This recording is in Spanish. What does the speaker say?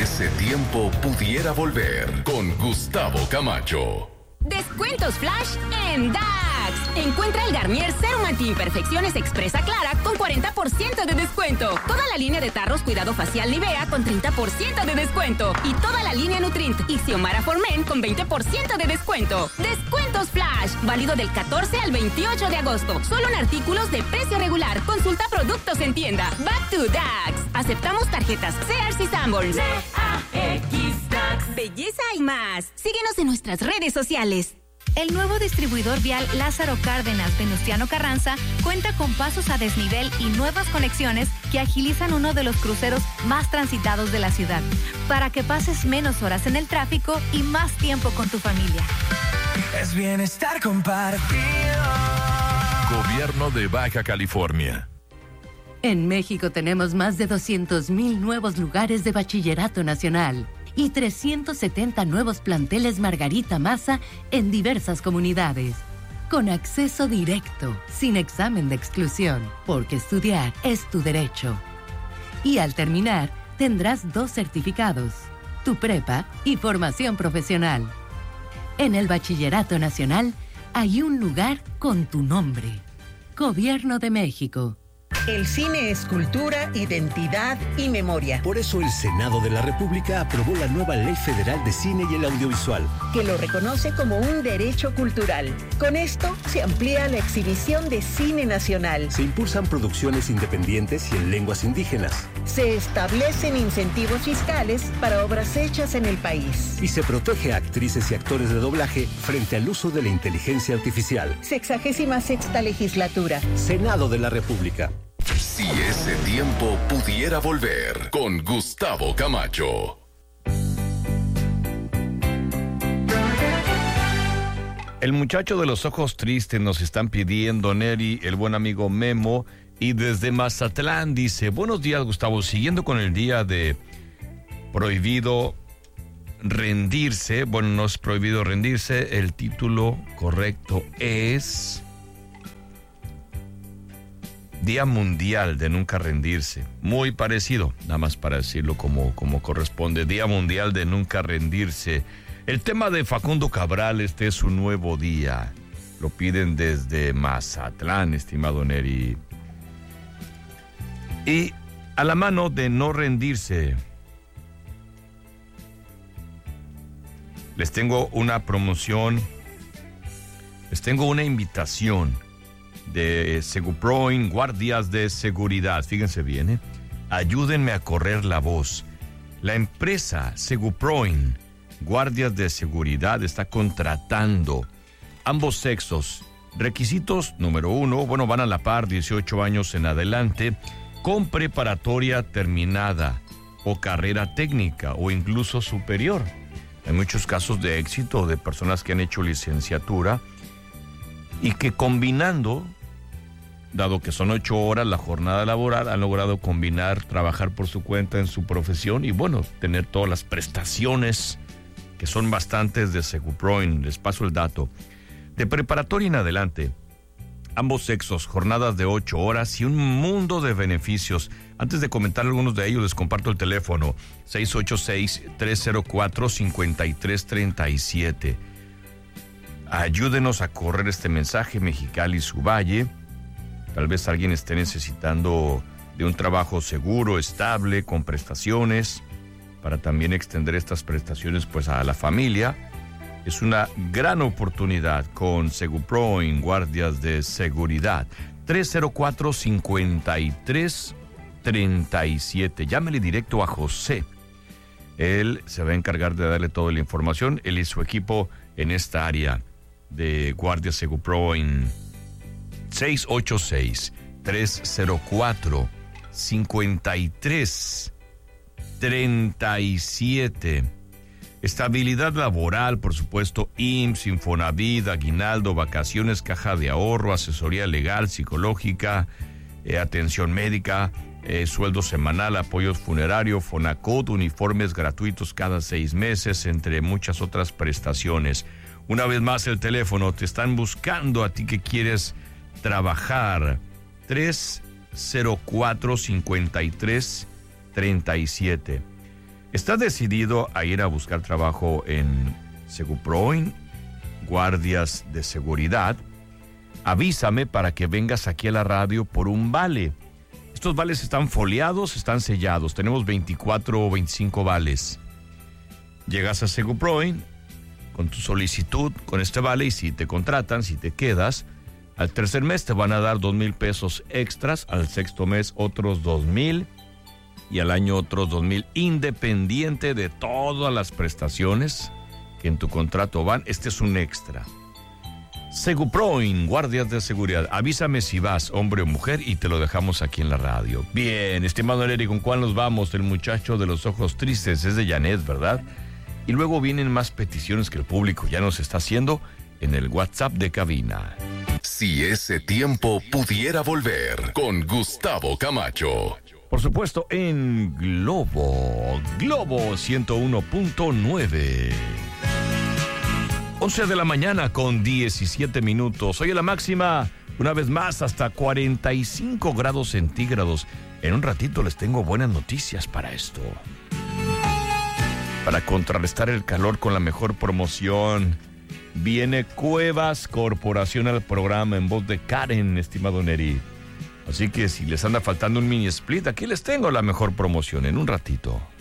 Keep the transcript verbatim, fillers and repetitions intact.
ese tiempo pudiera volver con Gustavo Camacho. Descuentos flash en D A X. Encuentra el Garnier Serum Anti-Imperfecciones Expresa Clara con cuarenta por ciento de descuento. Toda la línea de tarros Cuidado Facial Nivea con treinta por ciento de descuento. Y toda la línea Nutrint y Xiomara for Men con veinte por ciento de descuento. Descuentos flash. Válido del catorce al veintiocho de agosto. Solo en artículos de precio regular. Consulta productos en tienda. Back to D A X. Aceptamos tarjetas Sears y Sanborns. D A X D A X. Belleza y más. Síguenos en nuestras redes sociales. El nuevo distribuidor vial Lázaro Cárdenas Venustiano Carranza cuenta con pasos a desnivel y nuevas conexiones que agilizan uno de los cruceros más transitados de la ciudad, para que pases menos horas en el tráfico y más tiempo con tu familia. Es bienestar compartido. Gobierno de Baja California. En México tenemos más de doscientos mil nuevos lugares de bachillerato nacional y trescientos setenta nuevos planteles Margarita Maza en diversas comunidades. Con acceso directo, sin examen de exclusión, porque estudiar es tu derecho. Y al terminar, tendrás dos certificados, tu prepa y formación profesional. En el Bachillerato Nacional hay un lugar con tu nombre. Gobierno de México. El cine es cultura, identidad y memoria. Por eso el Senado de la República aprobó la nueva Ley Federal de Cine y el Audiovisual, que lo reconoce como un derecho cultural. Con esto se amplía la exhibición de cine nacional. Se impulsan producciones independientes y en lenguas indígenas. Se establecen incentivos fiscales para obras hechas en el país. Y se protege a actrices y actores de doblaje frente al uso de la inteligencia artificial. Sexagésima sexta legislatura. Senado de la República. Si ese tiempo pudiera volver con Gustavo Camacho. El muchacho de los ojos tristes nos están pidiendo, Neri, el buen amigo Memo, y desde Mazatlán dice: buenos días, Gustavo, siguiendo con el día de prohibido rendirse. Bueno, no es prohibido rendirse, el título correcto es Día Mundial de Nunca Rendirse. Muy parecido, nada más para decirlo como, como corresponde. Día Mundial de Nunca Rendirse. El tema de Facundo Cabral, este es un nuevo día. Lo piden desde Mazatlán, estimado Neri. Y a la mano de no rendirse, les tengo una promoción, les tengo una invitación de Seguproin, guardias de seguridad. Fíjense bien, ¿eh? Ayúdenme a correr la voz. La empresa Seguproin, guardias de seguridad, está contratando ambos sexos. Requisitos número uno, bueno, van a la par, dieciocho años en adelante, con preparatoria terminada o carrera técnica o incluso superior. Hay muchos casos de éxito de personas que han hecho licenciatura y que combinando, dado que son ocho horas la jornada laboral, han logrado combinar, trabajar por su cuenta en su profesión y, bueno, tener todas las prestaciones que son bastantes de Seguproin. Les paso el dato. De preparatoria en adelante, ambos sexos, jornadas de ocho horas y un mundo de beneficios. Antes de comentar algunos de ellos, les comparto el teléfono seis ocho seis, tres cero cuatro, cinco tres tres siete. Ayúdenos a correr este mensaje, Mexicali y su valle. Tal vez alguien esté necesitando de un trabajo seguro, estable, con prestaciones, para también extender estas prestaciones pues a la familia. Es una gran oportunidad con Seguproin, guardias de seguridad. tres cero cuatro, cinco tres tres siete. Llámele directo a José. Él se va a encargar de darle toda la información. Él y su equipo en esta área de guardias Seguproin. seis ocho seis, tres cero cuatro, cinco tres tres siete. Estabilidad laboral, por supuesto, I M S S, Infonavit, aguinaldo, vacaciones, caja de ahorro, asesoría legal, psicológica, eh, atención médica, eh, sueldo semanal, apoyos funerarios, Fonacot, uniformes gratuitos cada seis meses, entre muchas otras prestaciones. Una vez más el teléfono, te están buscando a ti que quieres trabajar. tres cero cuatro, cinco tres tres siete. ¿Estás decidido a ir a buscar trabajo en Seguproin, guardias de seguridad? Avísame para que vengas aquí a la radio por un vale. Estos vales están foliados, están sellados. Tenemos veinticuatro o veinticinco vales. Llegas a Seguproin con tu solicitud, con este vale, y si te contratan, si te quedas, al tercer mes te van a dar dos mil pesos extras, al sexto mes otros dos mil y al año otros dos mil, independiente de todas las prestaciones que en tu contrato van. Este es un extra. Seguproin, guardias de seguridad. Avísame si vas, hombre o mujer, y te lo dejamos aquí en la radio. Bien, estimado Eric, ¿con cuál nos vamos? El muchacho de los ojos tristes es de Janet, ¿verdad? Y luego vienen más peticiones que el público ya nos está haciendo en el WhatsApp de cabina. Si ese tiempo pudiera volver, con Gustavo Camacho. Por supuesto, en Globo, Globo ciento uno punto nueve. once de la mañana con diecisiete minutos. Oye, la máxima, una vez más, hasta cuarenta y cinco grados centígrados. En un ratito les tengo buenas noticias para esto. Para contrarrestar el calor con la mejor promoción, viene Cuevas Corporación al programa en voz de Karen, estimado Neri. Así que si les anda faltando un mini split, aquí les tengo la mejor promoción en un ratito.